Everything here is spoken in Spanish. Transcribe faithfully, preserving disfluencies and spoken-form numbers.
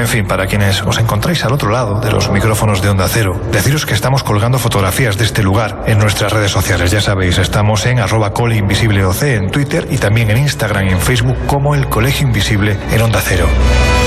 En fin, para quienes os encontráis al otro lado de los micrófonos de Onda Cero, deciros que estamos colgando fotografías de este lugar en nuestras redes sociales. Ya sabéis, estamos en arroba coleinvisibleoc en Twitter y también en Instagram y en Facebook como el Colegio Invisible en Onda Cero.